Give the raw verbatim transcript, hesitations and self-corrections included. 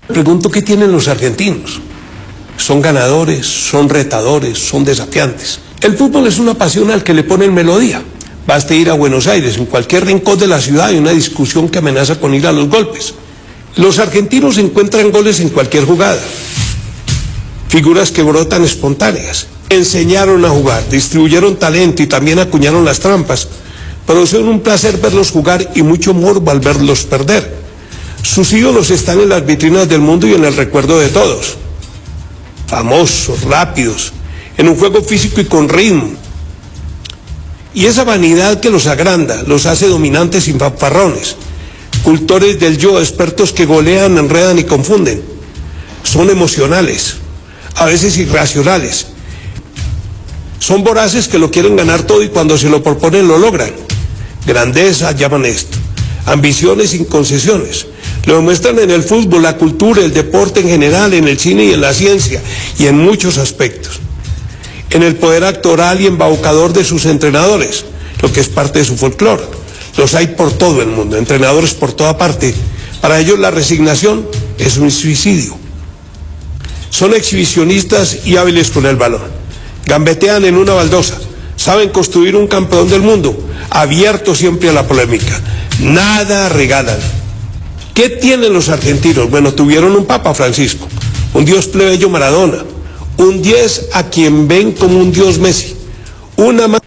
Pregunto qué tienen los argentinos. Son ganadores, son retadores, son desafiantes. El fútbol es una pasión al que le ponen melodía. Basta ir a Buenos Aires, en cualquier rincón de la ciudad hay una discusión que amenaza con ir a los golpes. Los argentinos encuentran goles en cualquier jugada. Figuras que brotan espontáneas. Enseñaron a jugar, distribuyeron talento y también acuñaron las trampas. Pero son un placer verlos jugar y mucho morbo al verlos perder. Sus ídolos están en las vitrinas del mundo y en el recuerdo de todos. Famosos, rápidos, en un juego físico y con ritmo. Y esa vanidad que los agranda, los hace dominantes sin fanfarrones. Cultores del yo, expertos que golean, enredan y confunden. Son emocionales, a veces irracionales. Son voraces que lo quieren ganar todo y cuando se lo proponen lo logran. Grandeza llaman esto. Ambiciones sin concesiones. Lo demuestran en el fútbol, la cultura, el deporte en general, en el cine y en la ciencia, y en muchos aspectos. En el poder actoral y embaucador de sus entrenadores, lo que es parte de su folclore. Los hay por todo el mundo, entrenadores por toda parte. Para ellos la resignación es un suicidio. Son exhibicionistas y hábiles con el balón. Gambetean en una baldosa, saben construir un campeón del mundo, abierto siempre a la polémica. Nada regalan. ¿Qué tienen los argentinos? Bueno, tuvieron un Papa Francisco, un dios plebeyo Maradona, un diez a quien ven como un dios Messi, una